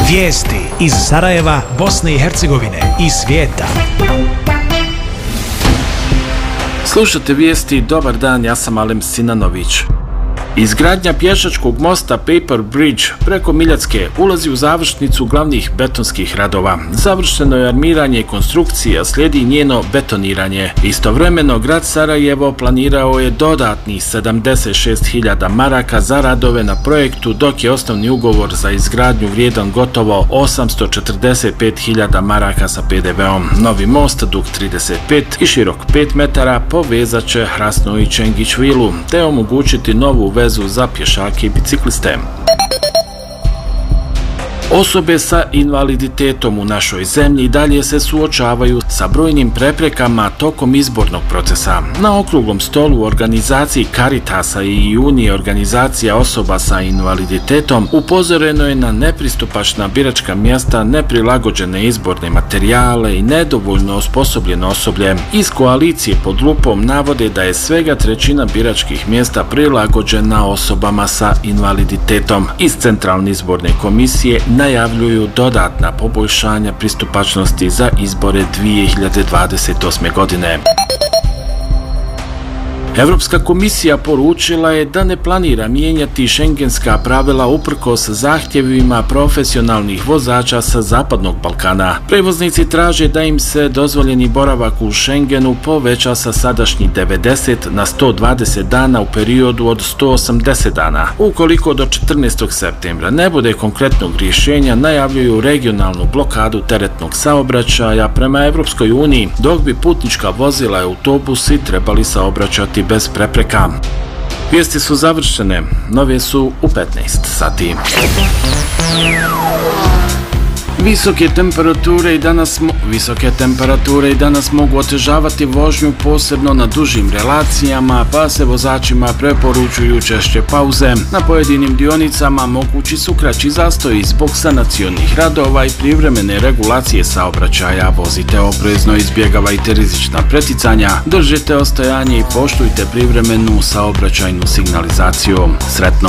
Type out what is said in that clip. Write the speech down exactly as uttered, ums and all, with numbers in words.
Vijesti iz Sarajeva, Bosne i Hercegovine i svijeta. Slušajte vijesti, dobar dan, ja sam Alem Sinanović. Izgradnja pješačkog mosta Paper Bridge preko Miljacke ulazi u završnicu glavnih betonskih radova. Završeno je armiranje konstrukcija, slijedi njeno betoniranje. Istovremeno, grad Sarajevo planirao je dodatnih sedamdeset šest hiljada maraka za radove na projektu, dok je osnovni ugovor za izgradnju vrijedan gotovo osamsto četrdeset pet hiljada maraka sa pe de veom. Novi most, dug trideset pet i širok pet metara, povezat će Hrasno i Čengić vilu, te omogućiti novu vezu za pješake i bicikliste. Osobe sa invaliditetom u našoj zemlji dalje se suočavaju sa brojnim preprekama tokom izbornog procesa. Na okruglom stolu u organizaciji Caritasa i Unije organizacija osoba sa invaliditetom upozoreno je na nepristupačna biračka mjesta, neprilagođene izborne materijale i nedovoljno osposobljeno osoblje. Iz koalicije pod lupom navode da je svega trećina biračkih mjesta prilagođena osobama sa invaliditetom. Iz Centralne izborne komisije najavljuju dodatna poboljšanja pristupačnosti za izbore dvije hiljade dvadeset osme. godine. Europska komisija poručila je da ne planira mijenjati šengenska pravila uprkos zahtjevima profesionalnih vozača sa Zapadnog Balkana. Prevoznici traže da im se dozvoljeni boravak u Šengenu poveća sa sadašnjih devedeset na sto dvadeset dana u periodu od sto osamdeset dana. Ukoliko do četrnaestog septembra ne bude konkretnog rješenja, najavljuju regionalnu blokadu teretnog saobraćaja prema Europskoj uniji, dok bi putnička vozila i autobusi trebali saobraćati bez prepreka. Vijesti su završene, nove su u petnaest sati. Visoke temperature i danas mo- visoke temperature i danas mogu otežavati vožnju, posebno na dužim relacijama, pa se vozačima preporučuju češće pauze. Na pojedinim dionicama mogući su kraći zastoji zbog sanacionih radova i privremene regulacije saobraćaja. Vozite oprezno, izbjegavajte rizična preticanja, držite ostajanje i poštujte privremenu saobraćajnu signalizaciju. Sretno!